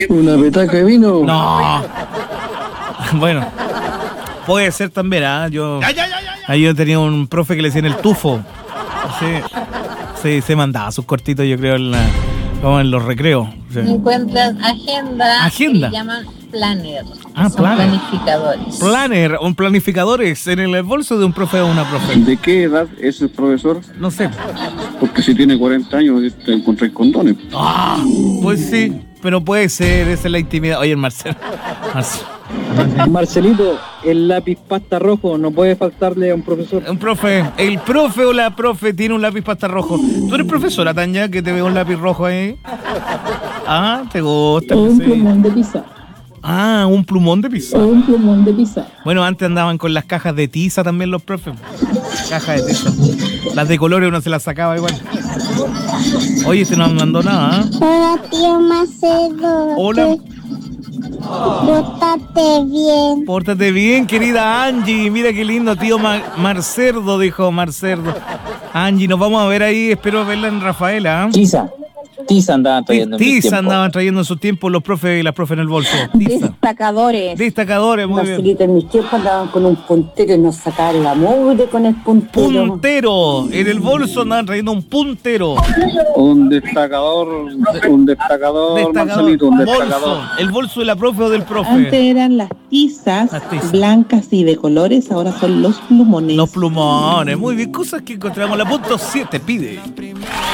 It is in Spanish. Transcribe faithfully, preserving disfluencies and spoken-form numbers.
¿Una petaca de vino? No. Bueno, puede ser también, ¿ah? ¿eh? Yo, Ya, ya, ya, ya, ya. ahí yo tenía un profe que le decían el tufo. Sí, sí, se mandaba sus cortitos, yo creo, en, la, como en los recreos. Sí. Encuentras agenda, Agenda. que llaman planner. Ah, son planner. planificadores. Planner, un planificadores en el bolso de un profe o una profe. ¿De qué edad es el profesor? No sé. Porque si tiene cuarenta años te encontrás condones. Ah, pues sí, pero puede ser, esa es la intimidad. Oye, el Marcelo. Marcelo. Marcelito, el lápiz pasta rojo no puede faltarle a un profesor. Un profe, el profe o la profe tiene un lápiz pasta rojo. ¿Tú eres profesora, Tanya, que te veo un lápiz rojo ahí? Ah, ¿te gusta? O un Sí. plumón de pizarra. Ah, un plumón de pizarra. O un plumón de pizarra. Bueno, antes andaban con las cajas de tiza también los profes. Cajas de tiza. Las de colores uno se las sacaba igual. Oye, este no mandó nada, ¿eh? Hola, tío Macedo. Hola. Pórtate bien. Pórtate bien, querida Angie. Mira qué lindo, tío Ma- Marcerdo, dijo Marcerdo. Angie, nos vamos a ver ahí. Espero verla en Rafaela. ¿eh? Tiza. Tiza andaban trayendo en mi Tiza tiempo. andaban trayendo en su tiempo los profes y las profes en el bolso. Tiza. Destacadores. Destacadores, muy bien. Marcelito, en mis tiempos andaban con un puntero y nos sacaban la mugre con el puntero. Puntero. En el bolso andaban trayendo un puntero. Un destacador, un destacador, Destacador. Marcelito, un destacador. Bolso. El bolso de la profe o del profe. Antes eran las tizas Las tizas. blancas y de colores, ahora son los plumones. Los plumones. Muy bien, cosas que encontramos. La punto siete pide.